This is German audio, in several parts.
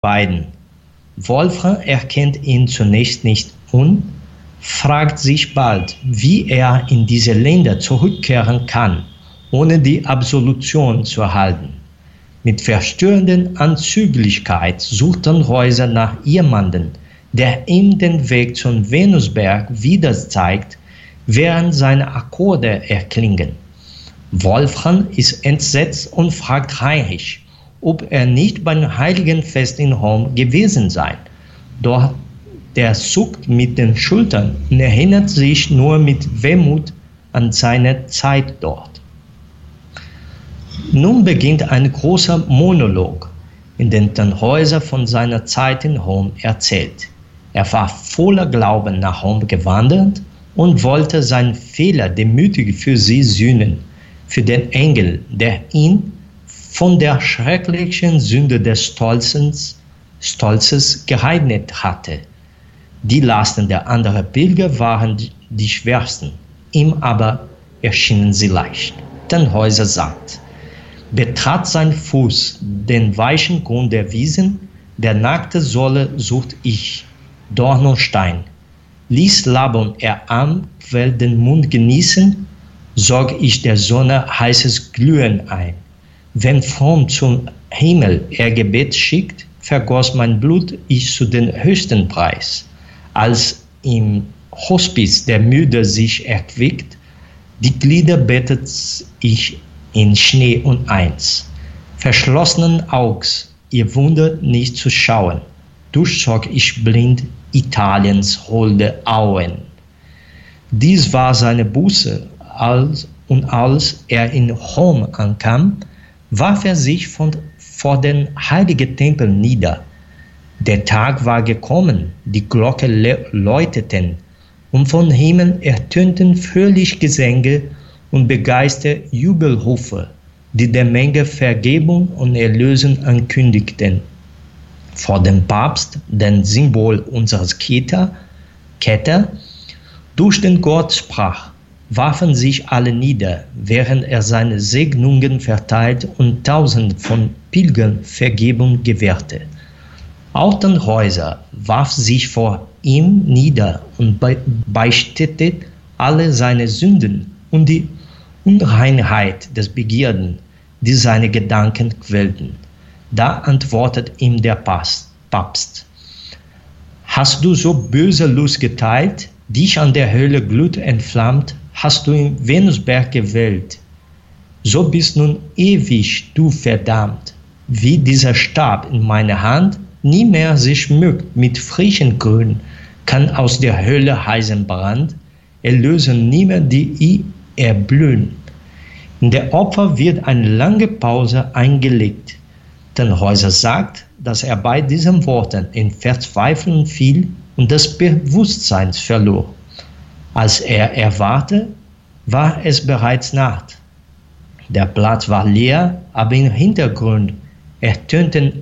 beiden. Wolfram erkennt ihn zunächst nicht und fragt sich bald, wie er in diese Länder zurückkehren kann, ohne die Absolution zu erhalten. Mit verstörender Anzüglichkeit sucht Tannhäuser nach jemandem, der ihm den Weg zum Venusberg wieder zeigt, während seine Akkorde erklingen. Wolfram ist entsetzt und fragt Heinrich, ob er nicht beim Heiligenfest in Rom gewesen sei. Doch der zuckt mit den Schultern und erinnert sich nur mit Wehmut an seine Zeit dort. Nun beginnt ein großer Monolog, in dem Tannhäuser von seiner Zeit in Rom erzählt. Er war voller Glauben nach Rom gewandert und wollte seinen Fehler demütig für sie sühnen, für den Engel, der ihn von der schrecklichen Sünde des Stolzes gereinigt hatte. Die Lasten der anderen Pilger waren die schwersten, ihm aber erschienen sie leicht. Tannhäuser sagt: Betrat sein Fuß den weichen Grund der Wiesen, der nackte Sohle sucht ich, Dorn und Stein. Ließ Laban er am Quell den Mund genießen, sorg ich der Sonne heißes Glühen ein. Wenn fromm zum Himmel er Gebet schickt, vergoss mein Blut ich zu den höchsten Preis. Als im Hospiz der Müde sich erquickt, die Glieder bettet ich in Schnee und Eins. Verschlossenen Augs, ihr Wunder nicht zu schauen, durchzog ich blind Italiens holde Auen. Dies war seine Buße, als er in Rom ankam, warf er sich vor den heiligen Tempel nieder. Der Tag war gekommen, die Glocke läuteten, und von Himmel ertönten fröhlich Gesänge und begeisterte Jubelrufe, die der Menge Vergebung und Erlösung ankündigten. Vor dem Papst, dem Symbol unseres Keter, durch den Gott sprach, warfen sich alle nieder, während er seine Segnungen verteilt und Tausenden von Pilgern Vergebung gewährte. Auch Tannhäuser warf sich vor ihm nieder und beichtete alle seine Sünden und die Unreinheit des Begierden, die seine Gedanken quälten. Da antwortet ihm der Papst: Hast du so böse Lust geteilt, dich an der Hölle Glut entflammt, hast du im Venusberg gewählt. So bist nun ewig du verdammt, wie dieser Stab in meiner Hand nie mehr sich schmückt mit frischen Grün, kann aus der Hölle heißen Brand erlösen nimmer die erblühen. In der Opfer wird eine lange Pause eingelegt. Tannhäuser sagt, dass er bei diesen Worten in Verzweiflung fiel und das Bewusstsein verlor. Als er erwachte, war es bereits Nacht. Der Platz war leer, aber im Hintergrund ertönten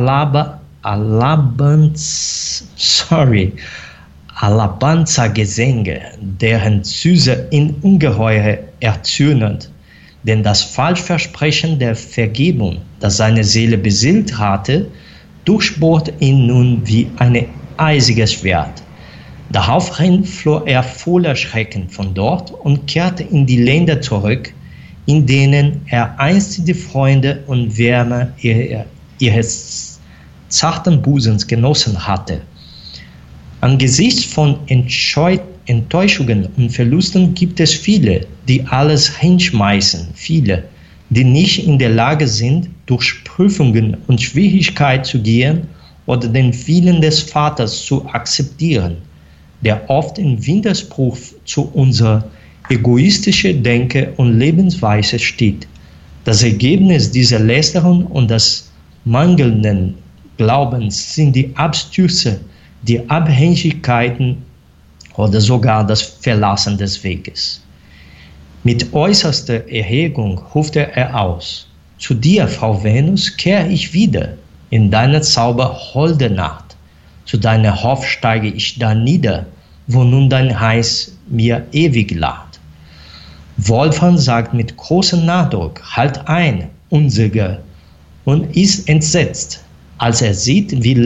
Alabanza-Gesänge, deren Süße ihn ungeheuer erzürnend, denn das Falschversprechen der Vergebung, das seine Seele beseelt hatte, durchbohrte ihn nun wie ein eisiges Schwert. Daraufhin floh er voller Schrecken von dort und kehrte in die Länder zurück, in denen er einst die Freunde und Wärme ihres zarten Busens genossen hatte. Angesichts von Enttäuschungen und Verlusten gibt es viele, die alles hinschmeißen, viele, die nicht in der Lage sind, durch Prüfungen und Schwierigkeiten zu gehen oder den Willen des Vaters zu akzeptieren, der oft in Widerspruch zu unserer egoistischen Denke und Lebensweise steht. Das Ergebnis dieser Lästerung und des mangelnden Glaubens sind die Abstürze, die Abhängigkeiten oder sogar das Verlassen des Weges. Mit äußerster Erregung ruft er aus: Zu dir, Frau Venus, kehre ich wieder, in deiner zauberholde Nacht. Zu deiner Hof steige ich da nieder, wo nun dein Heiß mir ewig lad. Wolfram sagt mit großem Nachdruck: Halt ein, Unsiger, und ist entsetzt. als er sieht, wie